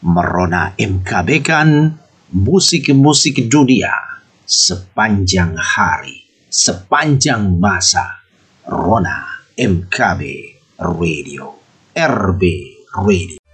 Merona MKB kan musik-musik dunia sepanjang hari, sepanjang masa. Rona MKB Radio, RB Radio.